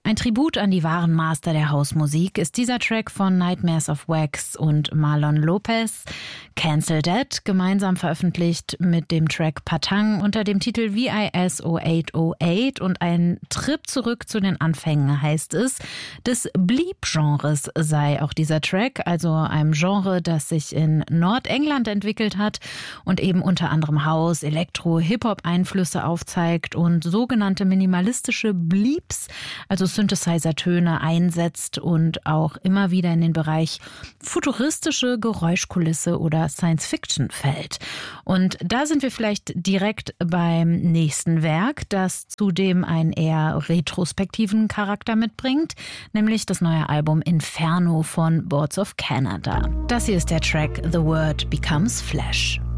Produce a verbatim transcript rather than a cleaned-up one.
Ein Tribut an die wahren Master der Hausmusik ist dieser Track von Nightmares of Wax und Marlon Lopez. Cancel That, gemeinsam veröffentlicht mit dem Track Patang unter dem Titel V I S null acht null acht, und ein Trip zurück zu den Anfängen, heißt es. Des Bleep-Genres sei auch dieser Track, also einem Genre, das sich in Nordengland entwickelt hat und eben unter anderem House, Elektro, Hip-Hop-Einflüsse aufzeigt und sogenannte minimalistische Bleeps, also Synthesizer-Töne, einsetzt und auch immer wieder in den Bereich futuristische Geräuschkulisse oder Science-Fiction fällt. Und da sind wir vielleicht direkt beim nächsten Werk, das zudem einen eher retrospektiven Charakter mitbringt, nämlich das neue Album Inferno von Boards of Canada. Das hier ist der Track The Word Becomes Flesh.